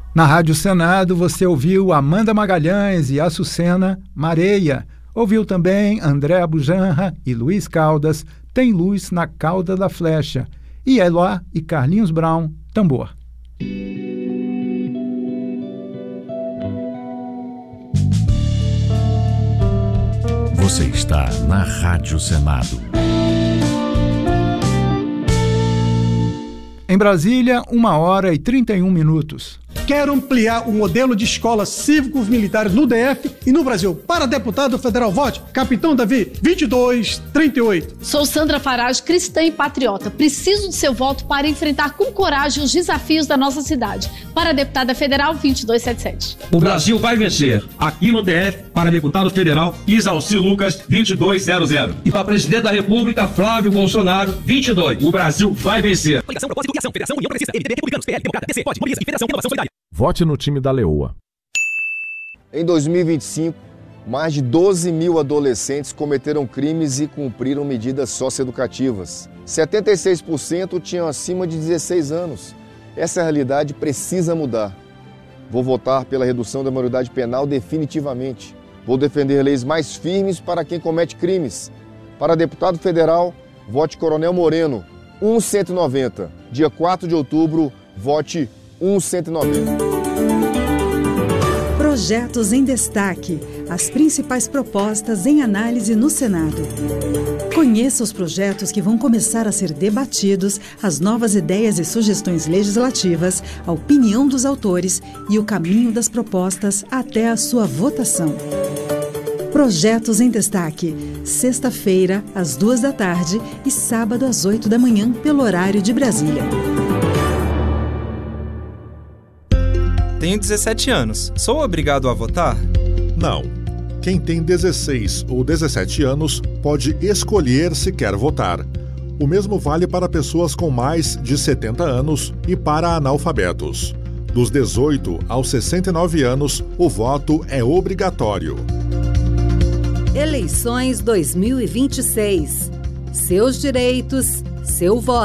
Na Rádio Senado você ouviu Amanda Magalhães e Açucena Mareia. Ouviu também André Bujanra e Luiz Caldas, Tem Luz na Cauda da Flecha. E Eloá e Carlinhos Brown, Tambor. Você está na Rádio Senado. Em Brasília, 1h31. Quero ampliar o modelo de escolas cívicos militares no DF e no Brasil. Para deputado federal, vote Capitão Davi, 2238. Sou Sandra Farage, cristã e patriota. Preciso de seu voto para enfrentar com coragem os desafios da nossa cidade. Para deputada federal, 2277. O Brasil vai vencer. Aqui no DF, para deputado federal, Isalci Lucas, 2200. E para presidente da República, Flávio Bolsonaro, 22. O Brasil vai vencer. Coligação, Propósito, Criação, Federação, União Progressista, MDB, Republicanos, PL, Democrata, DC, POD, Mobiliza e Federação Renovação Solidária. Vote no time da Leoa. Em 2025, mais de 12 mil adolescentes cometeram crimes e cumpriram medidas socioeducativas. 76% tinham acima de 16 anos. Essa realidade precisa mudar. Vou votar pela redução da maioridade penal definitivamente. Vou defender leis mais firmes para quem comete crimes. Para deputado federal, vote Coronel Moreno, 190. Dia 4 de outubro, vote 190. Projetos em destaque. As principais propostas em análise no Senado. Conheça os projetos que vão começar a ser debatidos, as novas ideias e sugestões legislativas, a opinião dos autores e o caminho das propostas até a sua votação. Projetos em destaque. Sexta-feira, às 14h e sábado às 8h pelo horário de Brasília. Tenho 17 anos. Sou obrigado a votar? Não. Quem tem 16 ou 17 anos pode escolher se quer votar. O mesmo vale para pessoas com mais de 70 anos e para analfabetos. Dos 18 aos 69 anos, o voto é obrigatório. Eleições 2026. Seus direitos, seu voto.